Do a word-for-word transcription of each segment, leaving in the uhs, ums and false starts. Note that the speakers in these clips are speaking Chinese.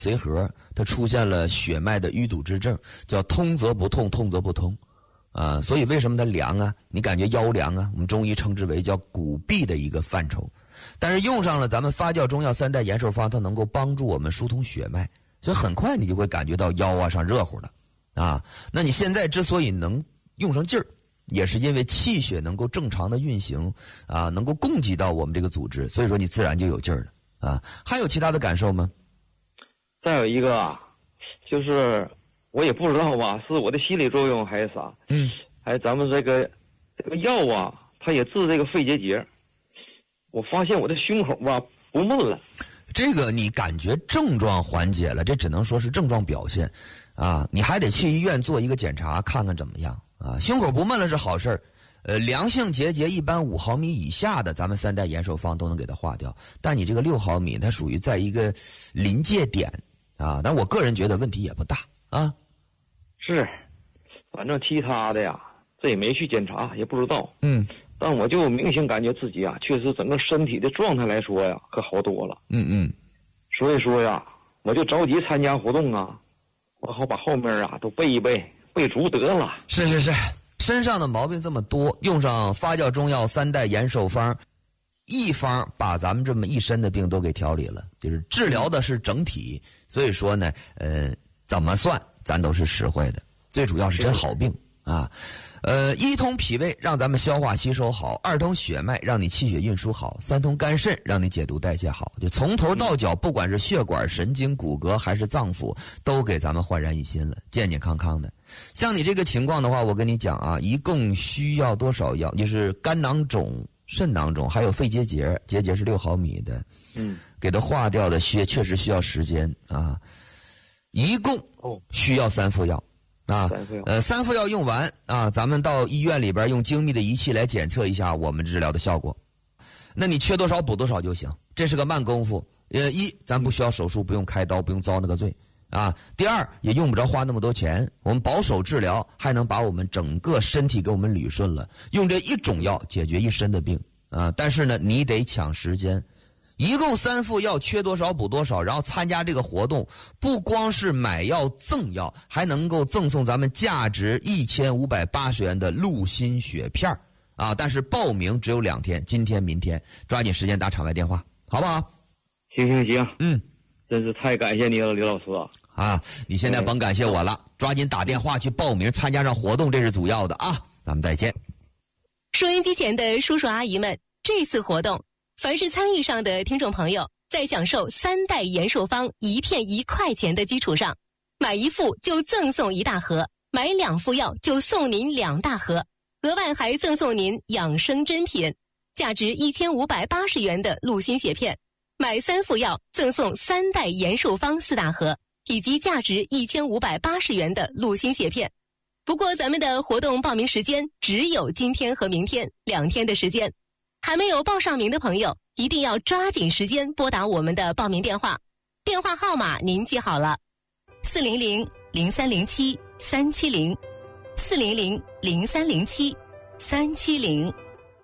髓核它出现了血脉的淤堵之症，叫通则不痛，痛则不通啊。所以为什么它凉啊？你感觉腰凉啊？我们中医称之为叫骨痹的一个范畴。但是用上了咱们发酵中药三代延寿方，它能够帮助我们疏通血脉，所以很快你就会感觉到腰啊上热乎了啊。那你现在之所以能用上劲儿，也是因为气血能够正常的运行啊，能够供给到我们这个组织，所以说你自然就有劲儿了啊。还有其他的感受吗？ 再有一个啊，就是我也不知道吧，是我的心理作用还是啥？ 嗯， 还咱们这个这个药啊，它也治这个肺结节。我发现我的胸口吧不闷了。 这个你感觉症状缓解了，这只能说是症状表现啊，你还得去医院做一个检查，看看怎么样啊。胸口不闷了是好事儿，呃，良性结节一般五毫米以下的，咱们三代延寿方都能给它化掉。但你这个六毫米，它属于在一个临界点啊，但我个人觉得问题也不大啊。 是，反正其他的呀，这也没去检查，也不知道。 嗯。 但我就明显感觉自己啊，确实整个身体的状态来说呀，可好多了。 嗯嗯。 所以说呀，我就着急参加活动啊，我好把后面啊都背一背，背足得了。 是是是，身上的毛病这么多，用上发酵中药三代延寿方，一方把咱们这么一身的病都给调理了，就是治疗的是整体。所以说呢，呃，怎么算咱都是实惠的，最主要是真好病啊。呃，一通脾胃让咱们消化吸收好，二通血脉让你气血运输好，三通肝肾让你解毒代谢好，就从头到脚，不管是血管、神经、骨骼还是脏腑，都给咱们焕然一新了，健健康康的。像你这个情况的话，我跟你讲啊，一共需要多少药？就是肝囊肿、肾囊肿，还有肺结节，结节是六毫米的， 嗯， 给它化掉的需确实需要时间啊，一共需要三副药。啊，呃，三副药用完啊，咱们到医院里边用精密的仪器来检测一下我们治疗的效果。那你缺多少补多少就行，这是个慢功夫。呃，一，咱不需要手术，不用开刀，不用遭那个罪啊。第二，也用不着花那么多钱，我们保守治疗，还能把我们整个身体给我们捋顺了。用这一种药解决一身的病啊，但是呢，你得抢时间。一共三副药，缺多少补多少，然后参加这个活动，不光是买药赠药，还能够赠送咱们价值一千五百八十元的鹿心血片啊！但是报名只有两天，今天、明天，抓紧时间打场外电话，好不好？ 行行行， 嗯， 真是太感谢你了，刘老师啊！ 啊，你现在甭感谢我了，抓紧打电话去报名参加上活动，这是主要的啊！咱们再见。 收音机前的叔叔阿姨们，这次活动。凡是参与上的听众朋友，在享受三代延寿方一片一块钱的基础上，买一副就赠送一大盒，买两副药就送您两大盒，额外还赠送您养生珍品，价值一千五百八十元的鹿心血片，买三副药赠送三代延寿方四大盒，以及价值一千五百八十元的鹿心血片。不过咱们的活动报名时间只有今天和明天两天的时间。还没有报上名的朋友，一定要抓紧时间拨打我们的报名电话，电话号码您记好了：四零零零三零七三七零，四零零零三零七三七零。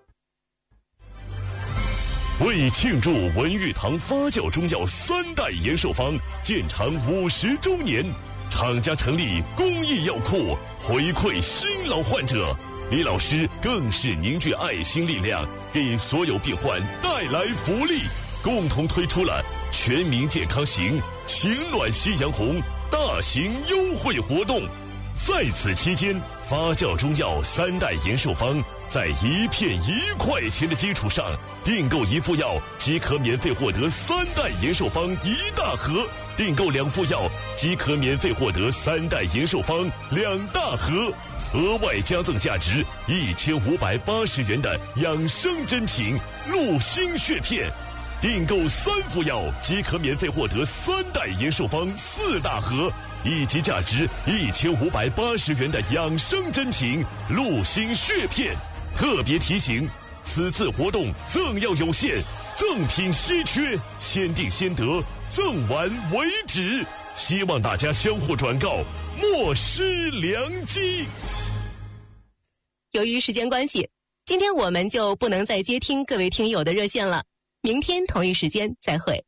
为庆祝文玉堂发酵中药三代延寿方建厂五十周年，厂家成立公益药库，回馈新老患者。李老师更是凝聚爱心力量，给所有病患带来福利，共同推出了全民健康行情暖夕阳红大型优惠活动。在此期间，发酵中药三代延寿方在一片一块钱的基础上，订购一副药即可免费获得三代延寿方一大盒，订购两副药即可免费获得三代延寿方两大盒，额外加赠价值一千五百八十元的养生珍品鹿心血片，订购三副药即可免费获得三代延寿方四大盒，以及价值一千五百八十元的养生珍品鹿心血片。特别提醒，此次活动赠药有限，赠品稀缺，先订先得，赠完为止，希望大家相互转告，莫失良机。 由于时间关系，今天我们就不能再接听各位听友的热线了，明天同一时间再会。